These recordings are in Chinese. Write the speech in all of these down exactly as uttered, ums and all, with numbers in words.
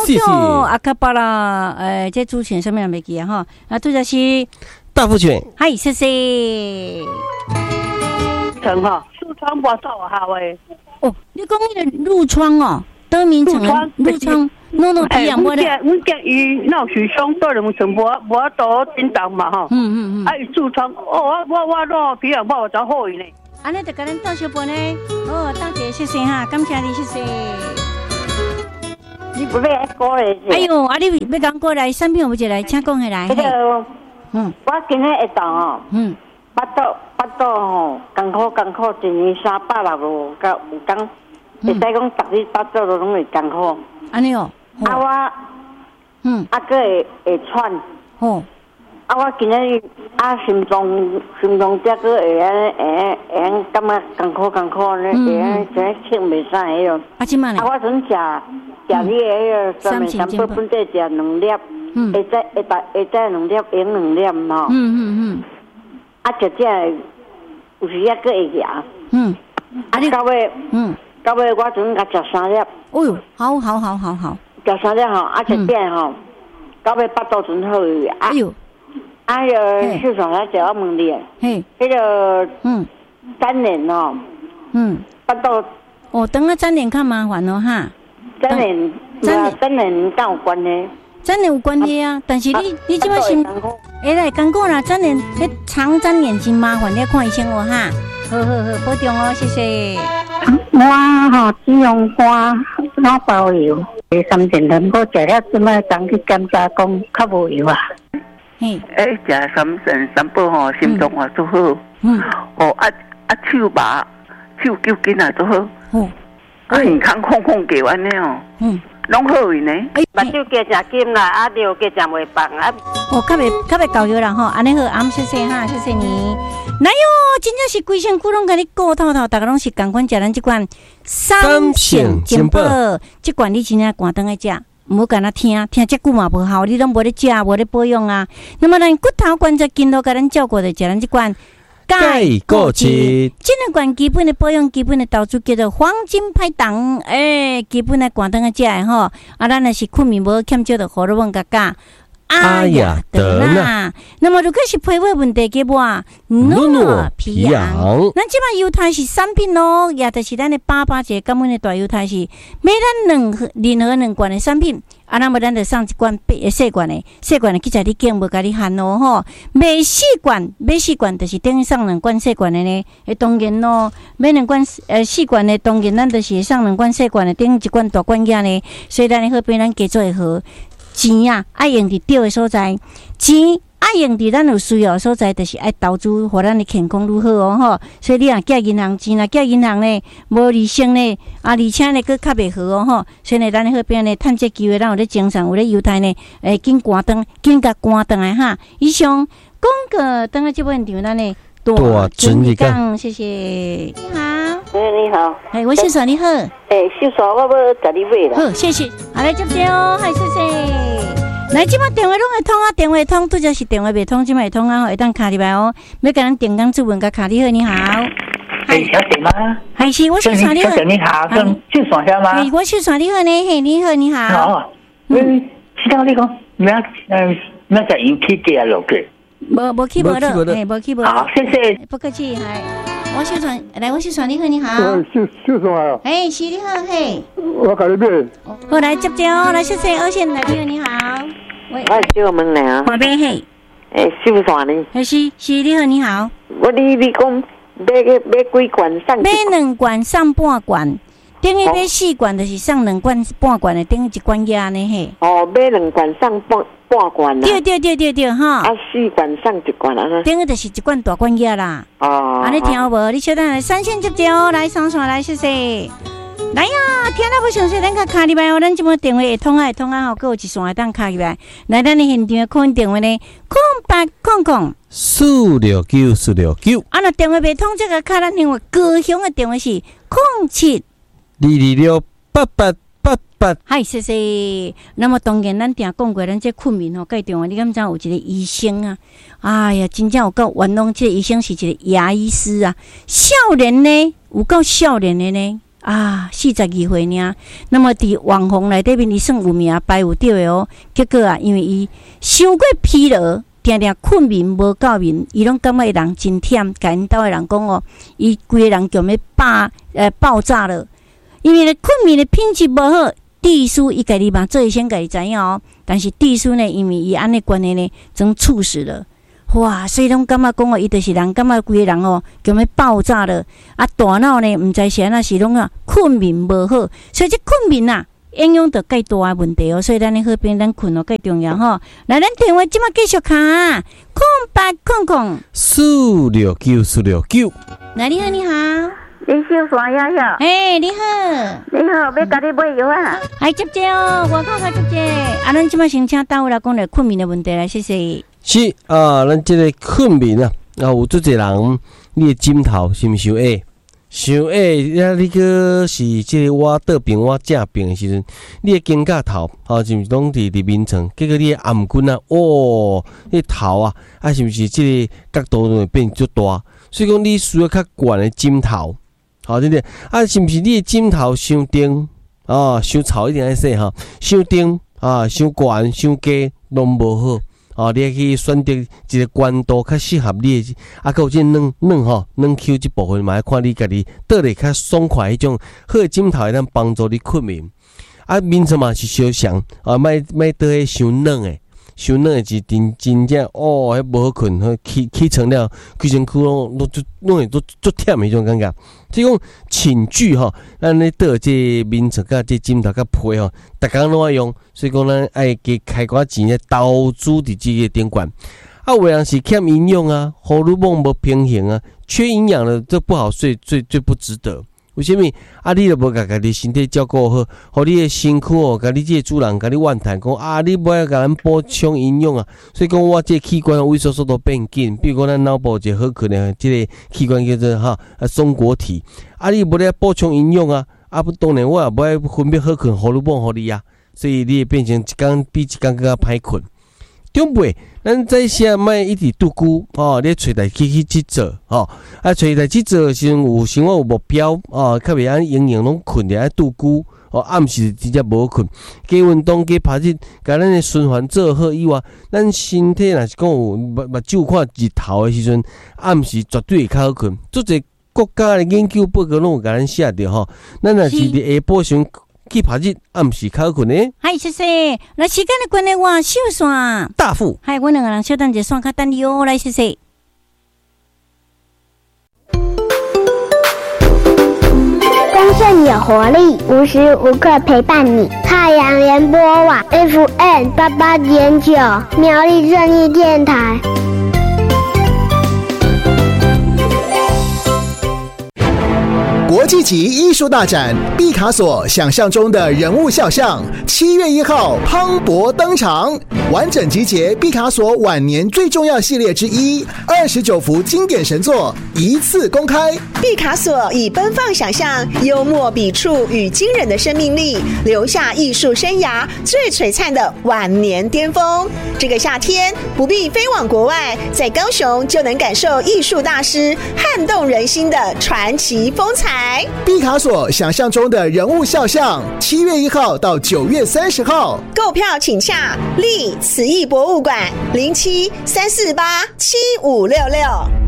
谢谢。阿卡巴拉，呃，这主持人什么样袂记啊？哈，啊，对的是大福犬。 嗨，谢谢。 城哈，褥疮无做好诶。 哦，你讲那个褥疮哦，得名成褥疮，弄弄皮痒，我咧。阮家伊闹水伤到两层，无无多叮当嘛哈。嗯嗯嗯。啊，褥疮，哦，我我我弄皮痒，我就好伊呢。 安尼就甲咱倒小杯呢。哦，大姐，谢谢哈，感谢你，谢谢。 你不要过来。 哎呦，啊，你要讲过来，产品有无一来，请讲下来。 迄个，嗯，我今日会当哦，嗯，巴肚巴肚吼，艰苦艰苦，一年三百六十五到有工，会使讲逐日巴肚都拢会艰苦。 安尼哦。 啊我，嗯，啊个会会喘。哦。啊，我今日啊心脏心脏这个会安会会感觉艰苦艰苦呢，会安真气袂使迄种。啊，即满呢？啊，我阵食食你迄个三面三百本地食两粒，会再会再会再两粒，用两粒吼。嗯嗯嗯。啊，食这有时啊个会牙。嗯。啊，你到尾，嗯，到尾我阵甲食三粒。 哦哟，好好好好好。 食三粒吼，啊食点吼，到尾巴肚阵好去。哎呦。啊，迄个市场来叫我问你，嘿，迄个嗯，粘连哦，嗯，巴肚哦，等下粘连较麻烦哦哈， 粘连，粘连粘连敢有关系？ 粘连有关系啊，但是你你即摆心，会来艰苦啦，粘连，迄长粘连真麻烦，你要看医生哦哈。好好好，保重哦，谢谢。 我吼只用花脑包油，三点钟我食了，即摆刚去检查讲较无油啊。哎，食三神三宝吼，心脏也都好。嗯。哦，啊啊手麻，手脚筋也都好。哦。啊，健康康康过安尼哦。嗯。拢好去呢。哎，目睭加食金啦，啊，尿加食袂放啊。 哦，较袂较袂搞药啦吼，安尼好，阿姆谢谢哈，谢谢你。来哟，真正是规身躯拢甲你顾透透，大家拢是共款食咱即款三性金宝，即款你真正赶灯来食。唔好干那听，听这久嘛无效，你拢无咧食，无咧保养啊。那么咱骨头关节筋都甲咱照顾的，食咱这款钙固质， 这两款基本的保养，基本的投资叫做黄金拍档，诶、欸，基本的关灯啊食的吼。啊，咱若是困眠无欠少的荷尔蒙加加。哎呀，得啦！那么如果是皮肤问题嘅话，努努皮痒，咱即摆犹太是产品咯，也就是咱的八八节根本的大犹太是买咱任何任何两罐的产品，啊，那么咱就送一罐细罐的，细罐的其实你拣无甲你限咯吼，买四罐，买四罐就是等于送两罐细罐的呢，诶，当然咯，买两罐呃四罐的，当然咱就是送两罐细罐的，等一罐大罐仔呢，所以咱的好比咱加做会好。钱啊，爱用伫对的所在，钱爱用伫咱有需要的所在，就是爱投资，互咱的健康愈好哦吼。所以你若寄银行钱啦，寄银行呢，无利息呢，啊，而且呢，佫较袂好哦吼。所以呢，咱好边呢，趁这机会，咱有咧精神，有咧犹太呢，诶，紧赶灯，紧甲赶灯来哈。以上讲个，等下这问题，咱呢多准备讲，谢谢。你好， 哎，你好， 哎，我秀嫂你好， 哎，秀嫂，我要甲你买啦。 好，谢谢，好来接电哦，嗨，谢谢。来，即摆电话拢会通啊，电话通，拄则是电话袂通，即摆会通啊，会当卡入来哦。要甲咱电工主文甲卡，你好，你好。 哎，小姐吗？ 还是我秀嫂你好。 小姐你好，跟秀嫂下吗？ 哎，我秀嫂你好呢，嘿，你好，你好。 好，嗯，其他你讲，明嗯，明仔油去加落去。 无无去无落，嘿，无去无落。 好，谢谢。 不客气，嗨。我秀嫂，来，我秀嫂你好，你好。 秀秀嫂啊。 哎，是你好，嘿。 我甲你买。 好，来接电哦，来，谢谢，二线来，你好，你好。 喂，我小问你啊。 华边嘿。 诶，秀嫂呢？ 哎，是是，你好，你好。 我你你讲买个买几罐送？ 买两罐送半罐，等于买四罐就是送两罐半罐的，等于一罐鸭呢嘿。 哦，买两罐送半半罐啦。 对对对对对哈。 啊，四罐送一罐啊。 等于就是一罐大罐鸭啦。哦。啊，你听有无？你小等下三线接掉，来上线来，谢谢。来呀，听到不详细，咱卡卡入来哦。咱这边电话会通啊，会通啊，吼，佮有一线会当卡入来。来，咱的现场的空电话呢，空八空空四六九四六九。 啊，那电话未通，这个卡咱电话高雄的电话是空七二二六八八八八。 嗨，谢谢。那么当然，咱定讲过，咱这困眠吼，介电话，你敢知有一个医生啊？哎呀，真正有够玩弄，这个医生是一个牙医师啊，少年呢，有够少年的呢。 啊，四十二岁呢。那么伫网红内底面，伊算有名，排有着的哦。结果啊，因为伊伤过疲劳，定定困眠无够眠，伊拢感觉人真忝。甲因兜的人讲哦，伊规个人强要爆呃爆炸了。因为咧困眠的品质无好，地叔伊家己嘛做医生家己知影哦。但是地叔呢，因为伊安尼关系呢，真猝死了。哇！所以拢感觉讲哦，伊就是人感觉规个人哦，强要爆炸了。啊，大脑呢，毋知是安那是拢啊困眠无好，所以这困眠啊，影响到介大的问题哦。所以咱咧好边咱困哦，介重要吼。来，咱电话即马继续卡，空八空空四六九四六九。 来，你好，你好， 你小山呀呀？ 哎，你好， 你好，要甲你买药啊？ 还接接哦，外口还接接。啊，咱即马先请单位来讲咧困眠的问题来，谢谢。 是啊，咱这个困眠啊，啊有做侪人，你的枕头是毋是伤矮？伤矮，啊，你个是这个我倒病我正病的时阵，你的肩胛头啊，是毋是拢伫伫眠床？结果你的颔棍啊，哦，你的头啊，啊，是毋是这个角度会变足大？所以讲你需要较悬的枕头，好对不对？啊，是毋是你的枕头伤重啊？伤臭一点来说哈，伤重啊，伤悬、伤低拢无好。哦，你可以选择一个悬度较适合你的，啊，还有这软软吼软 Q 这部分嘛，要看你家己倒咧较爽快迄种好的枕头会当帮助你困眠。啊，眠床嘛是小上，啊，莫莫倒迄伤软的，伤软的是真真正哦，迄无好困，迄起起床了，规身躯拢都拢会都足忝迄种感觉。所以讲寝具吼，咱咧倒这眠床甲这枕头甲被吼，逐工拢爱用。所以讲，咱爱加开寡钱咧投资伫这个顶管。啊，有人是欠营养啊，荷尔蒙无平衡啊，缺营养了，这不好睡，最最不值得。为什么？啊，你都无甲家己身体照顾好，互你的身躯哦，甲你这个主人甲你怨叹讲啊，你无要甲咱补充营养啊。所以讲，我这个器官萎缩速度变紧，比如讲咱脑部一个好可能这个器官叫做哈啊松果体，啊，你无咧补充营养啊，啊不当然我也无爱分泌好困荷尔蒙互你啊。所以你会变成一天比一天更加歹困。中辈，咱在下莫一直独孤哦，你找代志去去做哦，啊找代志做时阵有想我有目标哦，较袂安营养拢困伫爱独孤哦，暗时真正无困。加运动加拍日，甲咱的循环做好以外，咱身体若是讲有目目睭看日头的时阵，暗时绝对会较好困。做者国家的研究报告拢有甲咱写着吼，咱若是伫下晡时去拍日，暗时较好困呢。 嗨，谢谢。来，时间的关系，我小线大富。 嗨，阮两个人小等一下线较等你哦。来，谢谢。 丰盛有活力，无时无刻陪伴你。太阳联播网 F M 八八点九，苗栗正义电台。 国际级艺术大展毕卡索想象中的人物肖像，七月一号磅礴登场，完整集结毕卡索晚年最重要系列之一，二十九幅经典神作一次公开。 毕卡索以奔放想象、幽默笔触与惊人的生命力，留下艺术生涯最璀璨的晚年巅峰。这个夏天不必飞往国外，在高雄就能感受艺术大师撼动人心的传奇风采。 毕卡索想象中的人物肖像，七月一号到九月三十号， 购票请洽立慈艺博物馆零七三四八七五六六。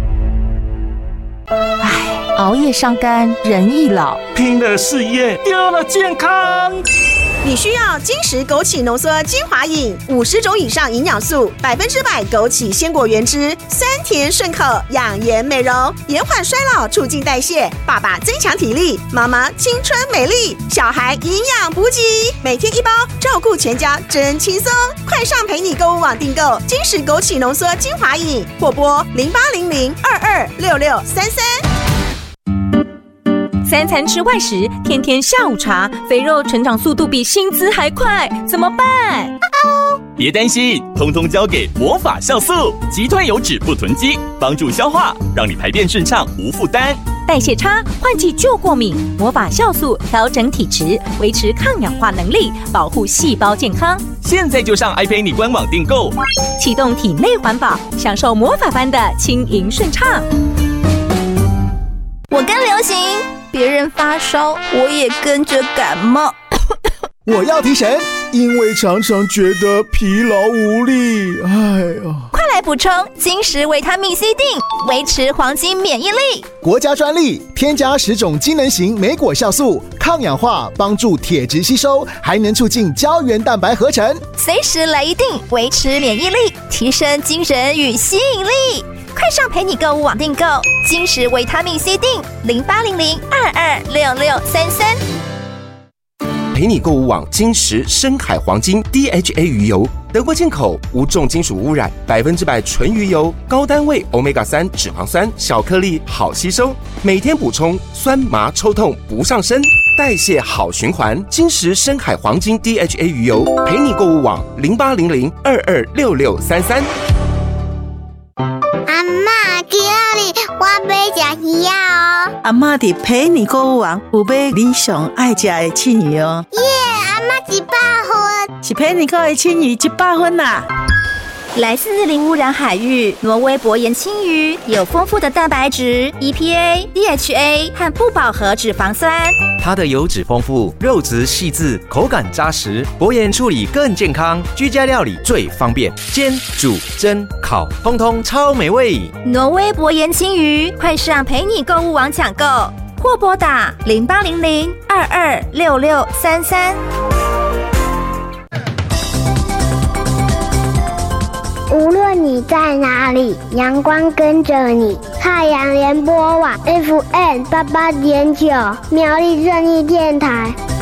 唉，熬夜伤肝，人易老； 拼了事业，丢了健康。 你需要金石枸杞浓缩精华饮，五十种以上营养素，百分之百枸杞鲜果原汁，酸甜顺口，养颜美容，延缓衰老，促进代谢。爸爸增强体力，妈妈青春美丽，小孩营养补给，每天一包，照顾全家真轻松。快上陪你购物网订购金石枸杞浓缩精华饮，或拨零八零零二二六六三三。 三餐吃外食，天天下午茶，肥肉成长速度比薪资还快，怎么办？ 别担心，通通交给魔法酵素，击退油脂不囤积，帮助消化，让你排便顺畅无负担。 代谢差，换季就过敏，魔法酵素调整体质，维持抗氧化能力，保护细胞健康。 现在就上 iPay 官网订购， 启动体内环保，享受魔法般的轻盈顺畅。 我更流行别人发烧，我也跟着感冒。 我要提神，因为常常觉得疲劳无力。哎呀， 快来补充金石维他命 C 锭，维持黄金免疫力。 国家专利，添加十种机能型莓果酵素，抗氧化，帮助铁质吸收，还能促进胶原蛋白合成。 随时来一锭，维持免疫力，提升精神与吸引力。快上陪你购物网订购金石维他命 C 锭，零八零零二二六六三三。 陪你购物网金石深海黄金 D H A 鱼油，德国进口，无重金属污染，百分之百纯鱼油，高单位 欧米伽三 脂肪酸，小颗粒好吸收，每天补充，酸麻抽痛不上身，代谢好循环。金石深海黄金 D H A 鱼油，陪你购物网零八零零二二六六三三。 阿嬷，今日我要吃鱼啊哦！ 阿嬷伫陪你购物网有买你上爱吃的青鱼哦。 耶，阿嬷一百分， 是陪你购的青鱼一百分啦。 来自零污染海域，挪威薄盐青鱼有丰富的蛋白质、E P A、D H A 和不饱和脂肪酸。 它的油脂丰富，肉质细致，口感扎实，薄盐处理更健康，居家料理最方便，煎、煮、蒸、烤，通通超美味。 挪威薄盐青鱼，快上陪你购物网抢购，或拨打零八零零二二六六三三。 无论你在哪里，阳光跟着你。太阳联播网 F M 八八点九，苗栗正义电台。